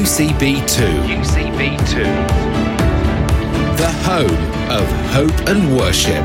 UCB2. UCB2. The home of hope and worship.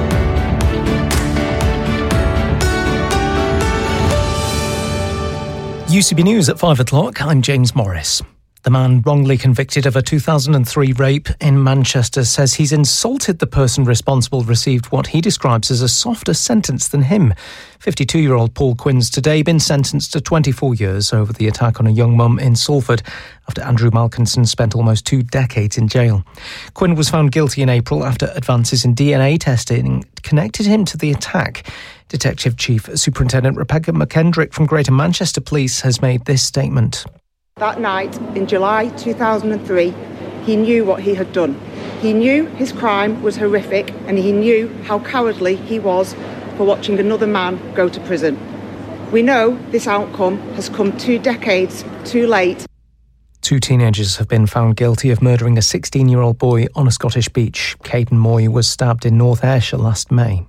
UCB News at 5 o'clock. I'm James Morris. The man wrongly convicted of a 2003 rape in Manchester says he's insulted the person responsible received what he describes as a softer sentence than him. 52-year-old Paul Quinn's today been sentenced to 24 years over the attack on a young mum in Salford after Andrew Malkinson spent almost 2 decades in jail. Quinn was found guilty in April after advances in DNA testing connected him to the attack. Detective Chief Superintendent Rebecca McKendrick from Greater Manchester Police has made this statement. That night, in July 2003, he knew what he had done. He knew his crime was horrific and he knew how cowardly he was for watching another man go to prison. We know this outcome has come 2 decades too late. 2 teenagers have been found guilty of murdering a 16-year-old boy on a Scottish beach. Caden Moy was stabbed in North Ayrshire last May.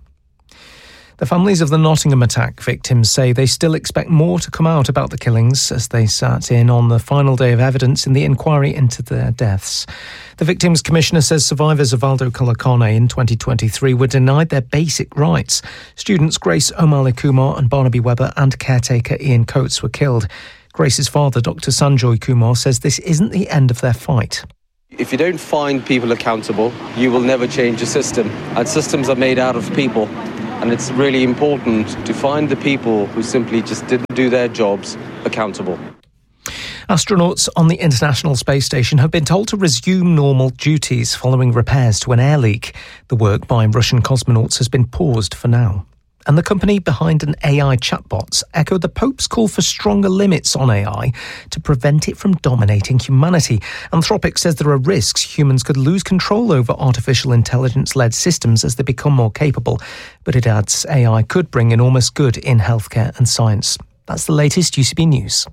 The families of the Nottingham attack victims say they still expect more to come out about the killings as they sat in on the final day of evidence in the inquiry into their deaths. The Victims Commissioner says survivors of Aldo Culakane in 2023 were denied their basic rights. Students Grace O'Malley Kumar and Barnaby Webber and caretaker Ian Coates were killed. Grace's father, Dr. Sanjoy Kumar, says this isn't the end of their fight. If you don't find people accountable, you will never change a system. And systems are made out of people. And it's really important to find the people who simply just didn't do their jobs accountable. Astronauts on the International Space Station have been told to resume normal duties following repairs to an air leak. The work by Russian cosmonauts has been paused for now. And the company behind an AI chatbot echoed the Pope's call for stronger limits on AI to prevent it from dominating humanity. Anthropic says there are risks humans could lose control over artificial intelligence-led systems as they become more capable. But it adds AI could bring enormous good in healthcare and science. That's the latest UCB News.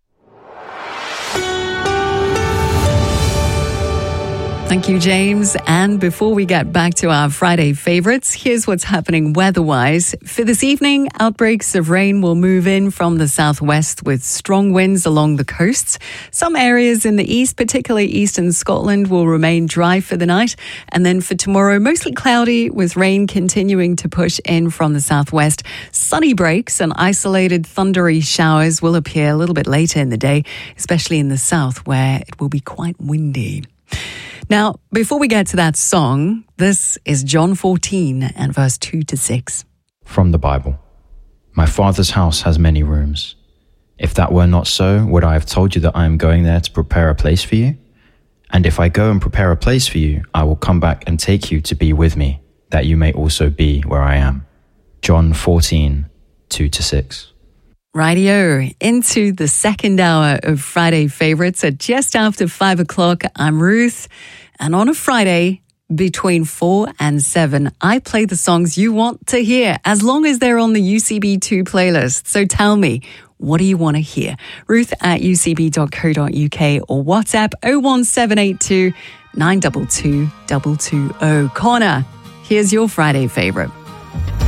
Thank you, James. And before we get back to our Friday favourites, here's what's happening weather-wise. For this evening, outbreaks of rain will move in from the southwest with strong winds along the coasts. Some areas in the east, particularly eastern Scotland, will remain dry for the night. And then for tomorrow, mostly cloudy with rain continuing to push in from the southwest. Sunny breaks and isolated thundery showers will appear a little bit later in the day, especially in the south where it will be quite windy. Now, before we get to that song, this is John 14 and verse 2-6. From the Bible. My Father's house has many rooms. If that were not so, would I have told you that I am going there to prepare a place for you? And if I go and prepare a place for you, I will come back and take you to be with me, that you may also be where I am. John 14, 2-6. Rightio, into the second hour of Friday Favourites at just after 5 o'clock. I'm Ruth, and on a Friday between 4 and 7, I play the songs you want to hear as long as they're on the UCB2 playlist. So tell me, what do you want to hear? Ruth at ucb.co.uk or WhatsApp 01782 922 220. Connor, here's your Friday favourite.